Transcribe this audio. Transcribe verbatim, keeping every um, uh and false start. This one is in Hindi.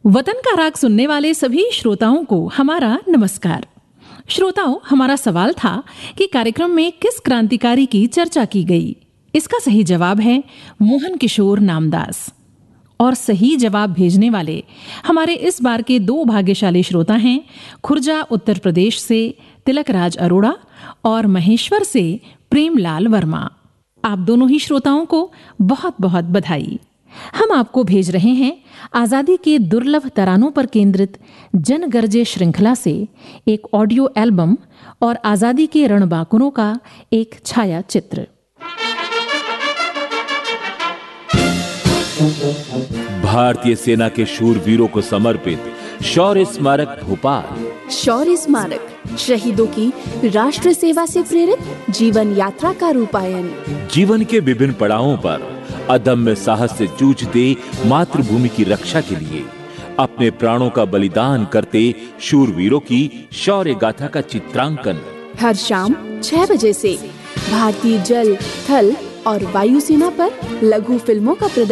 वतन का राग सुनने वाले सभी श्रोताओं को हमारा नमस्कार। श्रोताओं, हमारा सवाल था कि कार्यक्रम में किस क्रांतिकारी की चर्चा की गई। इसका सही जवाब है मोहन किशोर नामदास। और सही जवाब भेजने वाले हमारे इस बार के दो भाग्यशाली श्रोता हैं खुर्जा उत्तर प्रदेश से तिलक राज अरोड़ा और महेश्वर से प्रेमलाल वर्मा। आप दोनों ही श्रोताओं को बहुत बहुत बधाई। हम आपको भेज रहे हैं आजादी के दुर्लभ तरानों पर केंद्रित जनगर्जे श्रृंखला से एक ऑडियो एल्बम और आजादी के रणबांकुरों का एक छाया चित्र। भारतीय सेना के शूरवीरों को समर्पित शौर्य स्मारक भोपाल। शौर्य स्मारक शहीदों की राष्ट्र सेवा से प्रेरित जीवन यात्रा का रूपायन। जीवन के विभिन्न पड़ावों पर अदम्य साहस से जूझते मातृभूमि की रक्षा के लिए अपने प्राणों का बलिदान करते शूरवीरों की शौर्य गाथा का चित्रांकन हर शाम छह बजे से भारतीय जल, थल और वायु सेना पर लघु फिल्मों का प्रदर्शन।